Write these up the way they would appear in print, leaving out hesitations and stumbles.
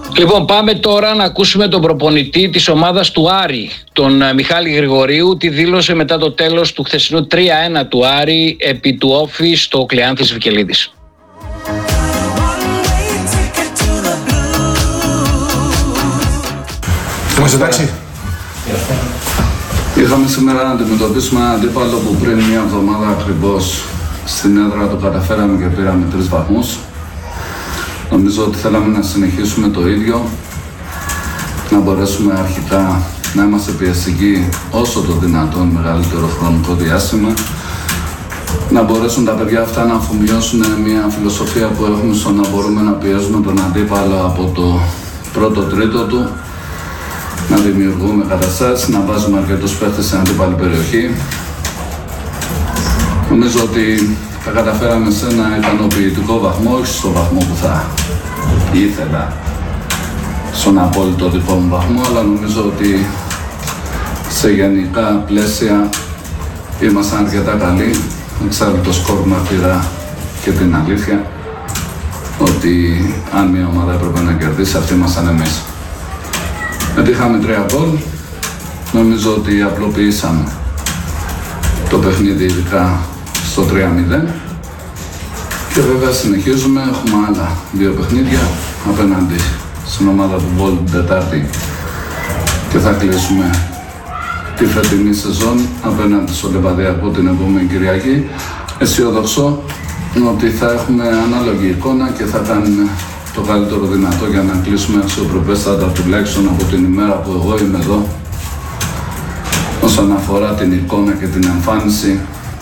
Λοιπόν, πάμε τώρα να ακούσουμε τον προπονητή της ομάδας του Άρη, τον Μιχάλη Γρηγορίου, τι δήλωσε μετά το τέλος του χθεσινού 3-1 του Άρη επί του Όφη στο Κλεάνθης Βικελίδης. Είμαστε εντάξει. Είχαμε σήμερα να αντιμετωπίσουμε έναν αντίπαλο που πριν μια εβδομάδα ακριβώς στην έδρα του καταφέραμε και πήραμε 3 βαθμούς. Νομίζω ότι θέλαμε να συνεχίσουμε το ίδιο, να μπορέσουμε αρχικά να είμαστε πιεστικοί όσο το δυνατόν μεγαλύτερο χρονικό διάστημα, να μπορέσουν τα παιδιά αυτά να αφομοιώσουν μια φιλοσοφία που έχουμε στο να μπορούμε να πιέζουμε τον αντίπαλο από το πρώτο τρίτο του, να δημιουργούμε καταστάσεις, να βάζουμε αρκετούς παίχτες στην αντίπαλη περιοχή. Νομίζω ότι τα καταφέραμε σε ένα ικανοποιητικό βαθμό, όχι στο βαθμό που θα ήθελα στον απόλυτο δικό μου βαθμό, αλλά νομίζω ότι σε γενικά πλαίσια ήμασταν αρκετά καλοί. Εξάλλου το σκορ μαρτυρά και την αλήθεια ότι αν μια ομάδα έπρεπε να κερδίσει, αυτοί ήμασταν εμείς. Είχαμε 3 γκολ, νομίζω ότι απλοποιήσαμε το παιχνίδι ειδικά στο 3-0 και βέβαια συνεχίζουμε, έχουμε άλλα 2 παιχνίδια απέναντι στην ομάδα του Βόλ την Τετάρτη και θα κλείσουμε τη φετινή σεζόν απέναντι στο Λεβαδιακό την επόμενη Κυριακή. Αισιοδοξώ ότι θα έχουμε ανάλογη εικόνα και θα κάνουμε το καλύτερο δυνατό για να κλείσουμε αξιοπρεπέστατα τουλάχιστον από την ημέρα που εγώ είμαι εδώ όσον αφορά την εικόνα και την εμφάνιση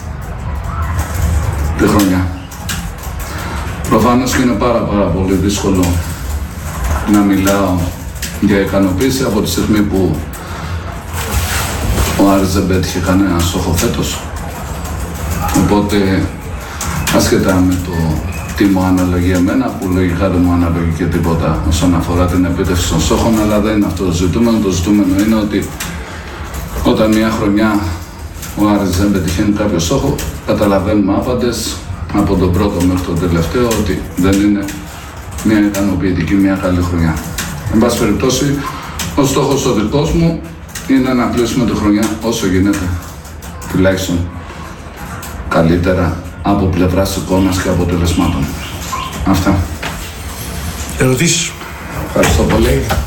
τη χρονιά. Προφανώς και είναι πάρα πολύ δύσκολο να μιλάω για ικανοποίηση από τη στιγμή που ο Άρης δεν πέτυχε κανένα στόχο φέτος. Οπότε ασχετά με το τι μου αναλογεί εμένα, που λογικά δεν μου αναλογεί και τίποτα όσον αφορά την επίτευξη των στόχων, αλλά δεν είναι αυτό το ζητούμενο. Το ζητούμενο είναι ότι όταν μια χρονιά ο Άρης δεν πετυχαίνει κάποιο στόχο, καταλαβαίνουμε άπαντες από τον πρώτο μέχρι τον τελευταίο ότι δεν είναι μια ικανοποιητική, μια καλή χρονιά. Εν πάση περιπτώσει, ο στόχος ο δικός μου είναι να κλείσουμε τη χρονιά όσο γίνεται, τουλάχιστον καλύτερα από πλευράς εικόνας και αποτελεσμάτων. Αυτά. Ερωτήσεις. Ευχαριστώ πολύ.